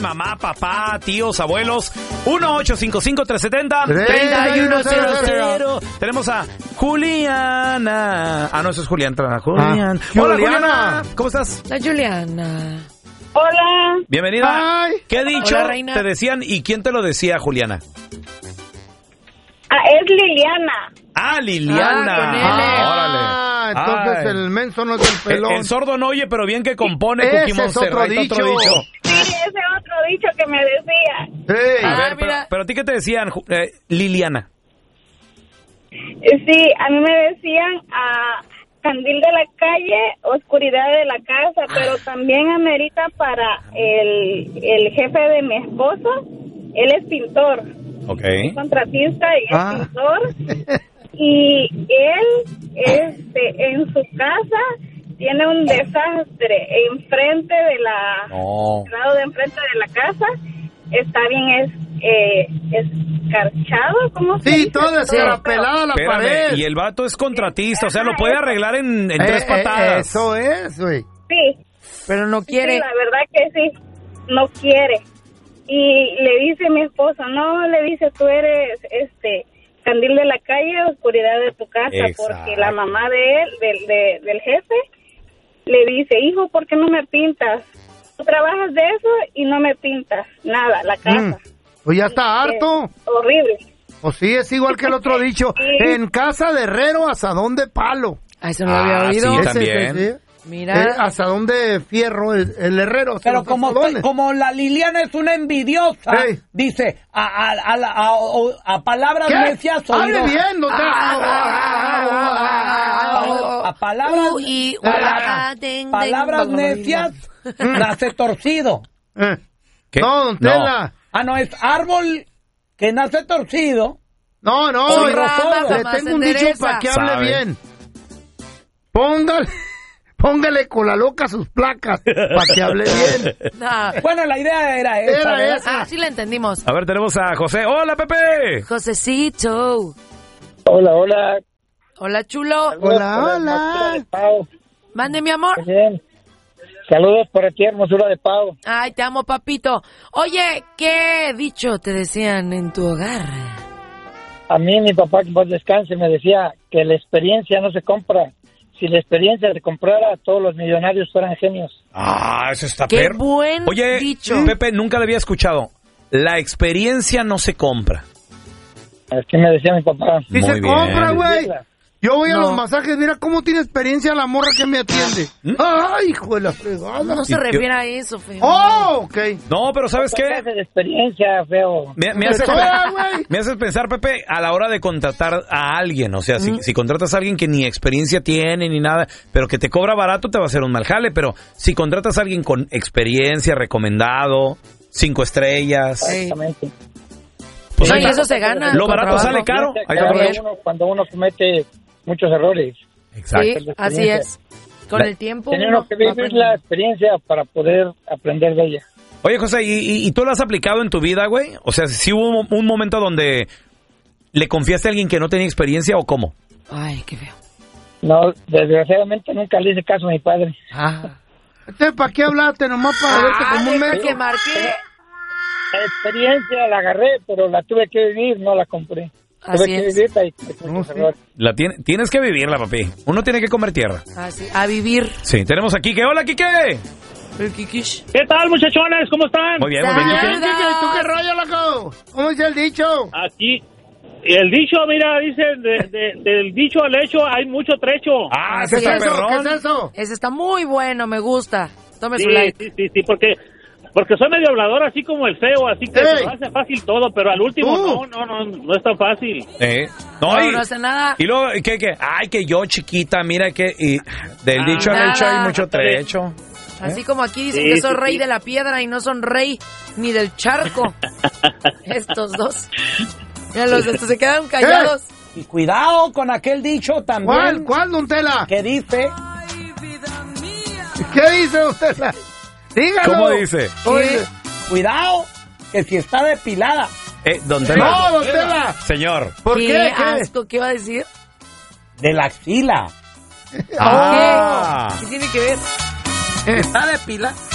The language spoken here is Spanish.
mamá, papá, tíos, abuelos. 1-855-370-3100. Tenemos a Juliana. No, eso es Juliana. Juliana. Hola, Juliana. ¿Cómo estás? La Juliana. Hola. Bienvenida. Ay. ¿Qué dicho Hola, reina. te decían y quién te lo decía, Juliana? Es Liliana. Liliana. con L. Órale. Entonces Ay. el menso no es el pelón. El sordo no oye, pero bien que compone. Ese Cookie es Monster. otro Ahí está dicho. Sí, ese otro dicho que me decía. Hey. A ver, mira. pero a ti qué te decían, Liliana. Sí, a mí me decían candil de la calle, oscuridad de la casa, pero también amerita para el jefe de mi esposo. Él es pintor, Ok. contratista y es pintor. Y él, en su casa tiene un desastre enfrente de al lado de enfrente de la casa. Está bien escarchado, ¿cómo se dice? Sí, todo escarapelada la Espérame, pared. y el vato es contratista, o sea, lo puede arreglar en 3 patadas. Eso es, güey. Sí. Pero no quiere. Sí, la verdad que sí, no quiere. Y le dice mi esposo, no, le dice, tú eres candil de la calle, oscuridad de tu casa. Exacto. Porque la mamá de él, del jefe, le dice, hijo, ¿por qué no me pintas? Tú trabajas de eso y no me pintas nada, la casa. Pues ya está harto. Horrible. O sí, es igual que el otro dicho. Sí. En casa de herrero, asadón de palo. Eso no lo había oído. sí, Ese, también. sí. Mira. Asadón de fierro, el herrero. Pero como la Liliana es una envidiosa, Hey. dice, a palabras ¿Qué? necias Hable oídos. bien, no te... A palabras, palabras necias nace torcido. ¿Qué? No, don Tela. No, es árbol que nace torcido. No, Oye, le jamás tengo un se dicho endereza. para que hable Sabe. bien. Póngale con la loca sus placas para que hable bien. No. Bueno, la idea era esa. Era ¿verdad? esa. Sí la entendimos. A ver, tenemos a José. ¡Hola, Pepe! Josecito. Hola, hola. Hola, chulo. Hola. Pau. Mande, mi amor. Bien. Saludos por aquí, hermosura de Pau. Ay, te amo, papito. Oye, ¿qué dicho te decían en tu hogar? A mí, mi papá, que paz descanse, me decía que la experiencia no se compra. Si la experiencia se comprara, todos los millonarios fueran genios. Eso está Qué perro. buen Oye, dicho. Pepe, nunca le había escuchado. La experiencia no se compra. Es que me decía mi papá. Sí Muy se bien. compra, güey. Yo voy a No. los masajes, mira cómo tiene experiencia la morra que me atiende. Ay, hijo de la fregada. No se ¿Y refiere a eso, feo. Oh, ok. No, pero ¿sabes ¿Qué qué? clase de experiencia, feo? Me haces güey. me haces pensar, Pepe, a la hora de contratar a alguien. O sea, si contratas a alguien que ni experiencia tiene ni nada, pero que te cobra barato, te va a hacer un mal jale. Pero si contratas a alguien con experiencia, recomendado, 5 estrellas, Exactamente. pues Sí, ahí está. eso se gana. Lo con barato trabajo. sale caro. Fíjate, Ahí está. También. cuando uno comete muchos errores. Exacto. Sí, así es. Con el tiempo. Tiene uno uno que va vivir aprendiendo. la experiencia para poder aprender de ella. Oye, José, ¿y tú lo has aplicado en tu vida, güey? O sea, ¿sí hubo un momento donde le confiaste a alguien que no tenía experiencia o cómo? Ay, qué feo. No, desgraciadamente nunca le hice caso a mi padre. Entonces, ¿para qué hablaste? Nomás para verte como un deja menso. que marque. La experiencia la agarré, pero la tuve que vivir, no la compré. Así Tuve que es. vivirla y muchos errores. Tienes que vivirla, papi. Uno tiene que comer tierra. Así, a vivir. Sí, tenemos a Quique. ¡Hola, Quique! El Kikish. ¿Qué tal, muchachones? ¿Cómo están? Muy bien, muy bien, Quique. Bien, Quique, ¿tú qué rollo, loco? ¿Cómo dice el dicho? Aquí, el dicho, mira, dice, del dicho al hecho hay mucho trecho. Ese Así está es. perrón. ¿Qué es eso? Ese está muy bueno, me gusta. Tome Sí, su like. sí, porque soy medio hablador, así como el feo, así que Ey. se me hace fácil todo, pero al último Tú. no es tan fácil. No hace nada. Y luego, ¿qué? Ay, que yo, chiquita, mira que... Y del dicho al hecho hay nada. mucho trecho. Así como aquí dicen Sí, que son sí, rey sí. de la piedra y no son rey ni del charco. Estos dos. Mira, estos se quedan callados. Y cuidado con aquel dicho también ¿Cuál, don Tela? que dice, ¿Qué dice don Tela? Dígalo. ¿Cómo dice? Oye. cuidado, que si está depilada. Don Tela. No, don Tela. Señor. ¿Por qué qué? asco, ¿qué va a decir? De la axila. Ah. ¿Qué tiene que ver? Está depilada.